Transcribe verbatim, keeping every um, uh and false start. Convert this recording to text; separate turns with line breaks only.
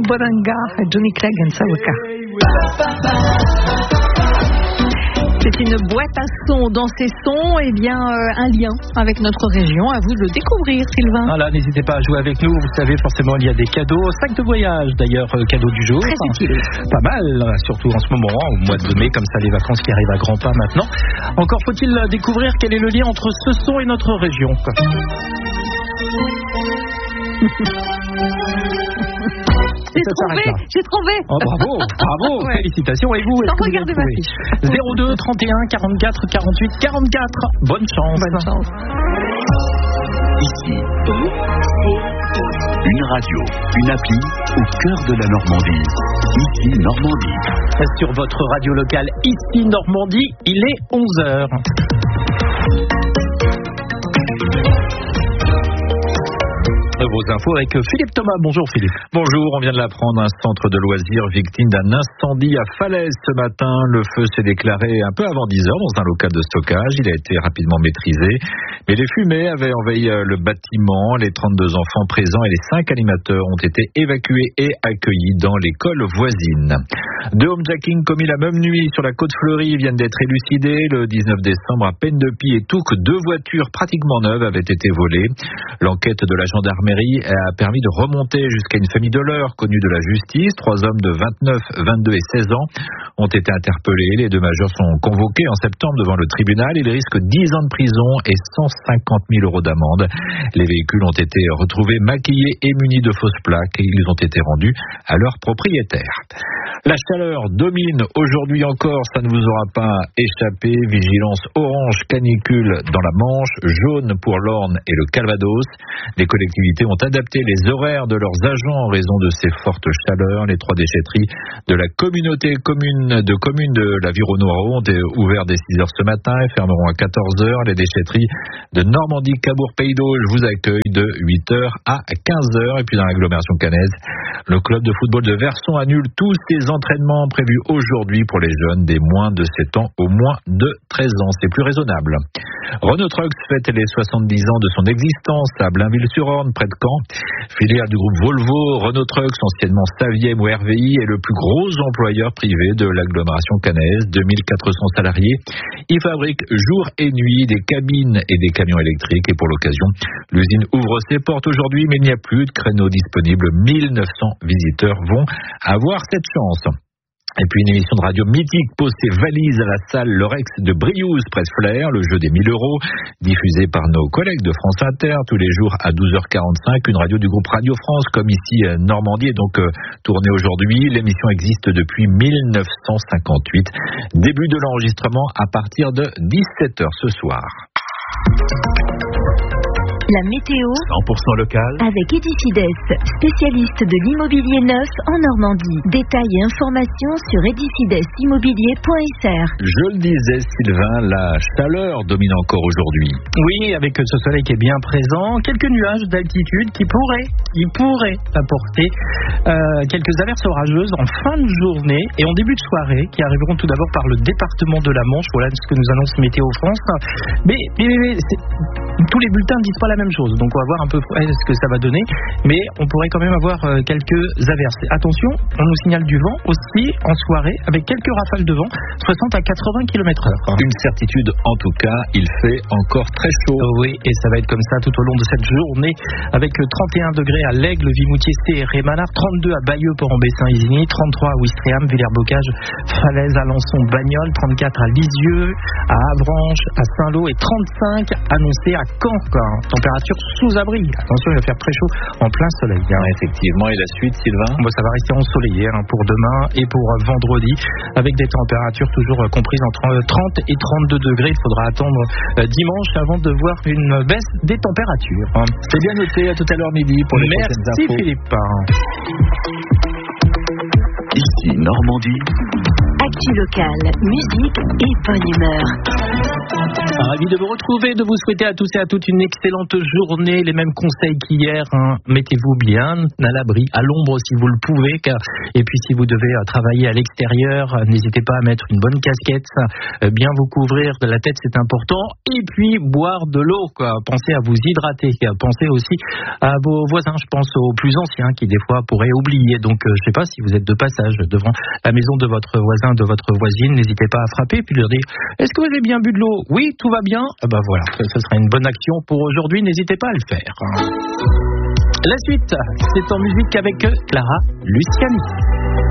Mubadanga, Johnny Clegg and Sawaka. C'est une boîte à sons. Dans ces sons, eh bien, euh, un lien avec notre région. À vous de le découvrir, Sylvain.
Voilà, n'hésitez pas à jouer avec nous. Vous savez, forcément, il y a des cadeaux. Sac de voyage, d'ailleurs, euh, cadeau du jour.
Très utile.
Pas mal, surtout en ce moment, au mois de mai, comme ça, les vacances qui arrivent à grands pas maintenant. Encore faut-il découvrir quel est le lien entre ce son et notre région.
J'ai trouvé, j'ai trouvé.
Oh, bravo, bravo, ouais. Félicitations. Et vous,
sans regarder ma fiche.
zéro deux trente et un quarante-quatre quarante-huit quarante-quatre. Bonne chance.
Bonne chance.
Ici, une radio, une appli au cœur de la Normandie. Ici, Normandie.
Sur votre radio locale, Ici, Normandie, il est onze heures. Vos infos avec Philippe Thomas. Bonjour Philippe.
Bonjour, on vient de l'apprendre, un centre de loisirs victime d'un incendie à Falaise ce matin. Le feu s'est déclaré un peu avant dix heures dans un local de stockage. Il a été rapidement maîtrisé, mais les fumées avaient envahi le bâtiment. Les trente-deux enfants présents et les cinq animateurs ont été évacués et accueillis dans l'école voisine. Deux homejacking commis la même nuit sur la côte fleurie viennent d'être élucidés. Le dix-neuf décembre, à Peine-de-Pie et Touques, deux voitures pratiquement neuves avaient été volées. L'enquête de la gendarmerie a permis de remonter jusqu'à une famille de l'Eure connue de la justice. Trois hommes de vingt-neuf, vingt-deux et seize ans ont été interpellés. Les deux majeurs sont convoqués en septembre devant le tribunal. Ils risquent dix ans de prison et cent cinquante mille euros d'amende. Les véhicules ont été retrouvés maquillés et munis de fausses plaques et ils ont été rendus à leurs propriétaires. La chaleur domine aujourd'hui encore, ça ne vous aura pas échappé. Vigilance orange canicule dans la Manche, jaune pour l'Orne et le Calvados. Les collectivités ont adapté les horaires de leurs agents en raison de ces fortes chaleurs. Les trois déchetteries de la communauté commune de communes de la Viron-Noireau ont ouvert dès six heures ce matin et fermeront à quatorze heures. Les déchetteries de Normandie, Cabourg, Pays d'Auge vous accueillent de huit heures à quinze heures. Et puis dans l'agglomération caennaise, le club de football de Verson annule tous ses entraînements prévus aujourd'hui pour les jeunes des moins de sept ans au moins de treize ans. C'est plus raisonnable. Renault Trucks fête les soixante-dix ans de son existence à Blainville-sur-Orne, près de Caen. Filiale du groupe Volvo, Renault Trucks, anciennement Saviem ou R V I, est le plus gros employeur privé de l'agglomération caennaise, deux mille quatre cents salariés. Il fabrique jour et nuit des cabines et des camions électriques et pour l'occasion, l'usine ouvre ses portes aujourd'hui, mais il n'y a plus de créneaux disponibles. mille neuf cents visiteurs vont avoir cette chance. Et puis une émission de radio mythique pose ses valises à la salle Lorex de Briouze, près de Flers, le jeu des mille euros, diffusé par nos collègues de France Inter tous les jours à douze heures quarante-cinq. Une radio du groupe Radio France, comme ici Normandie, est donc euh, tournée aujourd'hui. L'émission existe depuis mille neuf cent cinquante-huit. Début de l'enregistrement à partir de dix-sept heures ce soir.
La météo
cent pour cent local
avec Edifides, spécialiste de l'immobilier neuf en Normandie. Détails et informations sur edifides immobilier point f r.
Je le disais, Sylvain, la chaleur domine encore aujourd'hui.
Oui, avec ce soleil qui est bien présent, quelques nuages d'altitude qui pourraient, qui pourraient apporter euh, quelques averses orageuses en fin de journée et en début de soirée, qui arriveront tout d'abord par le département de la Manche. Voilà ce que nous annonce Météo France. Mais, mais, mais c'est, tous les bulletins ne disent pas la même chose, donc on va voir un peu ce que ça va donner, mais on pourrait quand même avoir quelques averses. Attention, on nous signale du vent aussi en soirée, avec quelques rafales de vent, soixante à quatre-vingts kilomètres heure.
Une certitude en tout cas, il fait encore très chaud.
Oui, et ça va être comme ça tout au long de cette journée, avec trente et un degrés à l'Aigle, Vimoutier, Rémanard, trente-deux à Bayeux, Port-en-Bessin, Trente-trois à Ouistreham, Villers-Bocage, Falaise, Alençon, Bagnoles, trente-quatre à Lisieux, à Avranches, à Saint-Lô et trente-cinq annoncés à Caen. Température sous abri. Attention, il va faire très chaud en plein soleil. Hein.
Effectivement, et la suite, Sylvain ?
Bon, ça va rester ensoleillé hein, pour demain et pour vendredi, avec des températures toujours euh, comprises entre trente et trente-deux degrés. Il faudra attendre euh, dimanche avant de voir une baisse des températures. Hein.
C'est bien noté, à tout à l'heure midi pour les
Merci
prochaines infos.
Philippe.
Ici, Normandie.
Actu locale, musique et bonne humeur.
Ravi de vous retrouver, de vous souhaiter à tous et à toutes une excellente journée. Les mêmes conseils qu'hier, hein. Mettez-vous bien à l'abri, à l'ombre si vous le pouvez. Car... Et puis si vous devez euh, travailler à l'extérieur, euh, n'hésitez pas à mettre une bonne casquette, euh, bien vous couvrir de la tête, c'est important. Et puis boire de l'eau, quoi. Pensez à vous hydrater. Pensez aussi à vos voisins, je pense aux plus anciens qui des fois pourraient oublier. Donc euh, je ne sais pas si vous êtes de passage devant la maison de votre voisin, de votre voisine, n'hésitez pas à frapper et puis leur dire « Est-ce que vous avez bien bu de l'eau ? Oui, tout va bien. Ah ben voilà, ce sera une bonne action pour aujourd'hui, n'hésitez pas à le faire. La suite, c'est en musique avec Clara Luciani.